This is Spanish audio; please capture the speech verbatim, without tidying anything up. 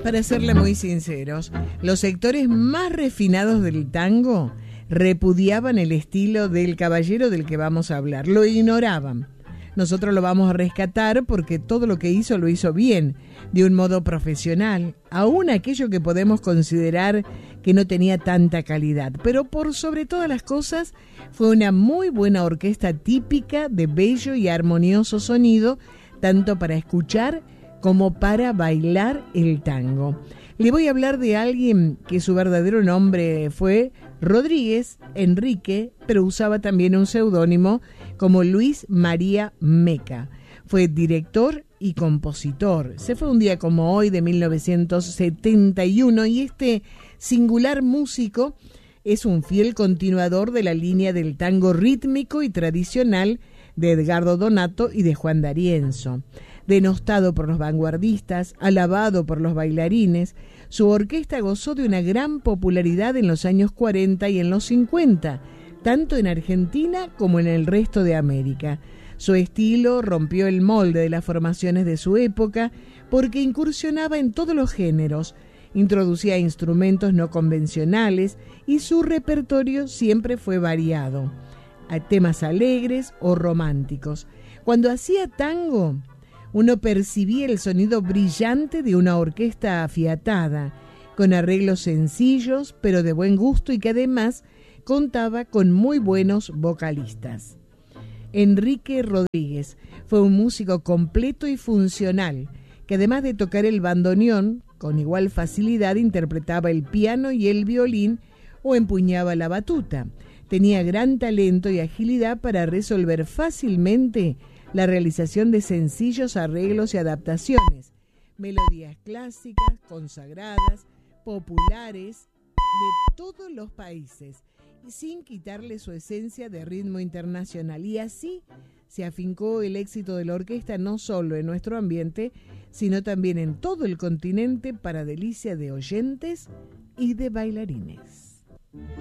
Para serle muy sinceros, los sectores más refinados del tango repudiaban el estilo del caballero del que vamos a hablar, lo ignoraban. Nosotros lo vamos a rescatar porque todo lo que hizo lo hizo bien, de un modo profesional, aún aquello que podemos considerar que no tenía tanta calidad. Pero por sobre todas las cosas, fue una muy buena orquesta típica de bello y armonioso sonido, tanto para escuchar como para bailar el tango. Le voy a hablar de alguien que su verdadero nombre fue Rodríguez Enrique, pero usaba también un seudónimo como Luis María Meca. Fue director y compositor. Se fue un día como hoy de mil novecientos setenta y uno y este singular músico es un fiel continuador de la línea del tango rítmico y tradicional de Edgardo Donato y de Juan D'Arienzo. Denostado por los vanguardistas, alabado por los bailarines, su orquesta gozó de una gran popularidad en los años cuarenta y en los cincuenta, tanto en Argentina como en el resto de América. Su estilo rompió el molde de las formaciones de su época porque incursionaba en todos los géneros, introducía instrumentos no convencionales y su repertorio siempre fue variado, a temas alegres o románticos. Cuando hacía tango, uno percibía el sonido brillante de una orquesta afiatada, con arreglos sencillos pero de buen gusto y que además contaba con muy buenos vocalistas. Enrique Rodríguez fue un músico completo y funcional, que además de tocar el bandoneón, con igual facilidad interpretaba el piano y el violín o empuñaba la batuta. Tenía gran talento y agilidad para resolver fácilmente la realización de sencillos arreglos y adaptaciones, melodías clásicas, consagradas, populares de todos los países, sin quitarle su esencia de ritmo internacional. Y así se afincó el éxito de la orquesta no solo en nuestro ambiente, sino también en todo el continente para delicia de oyentes y de bailarines.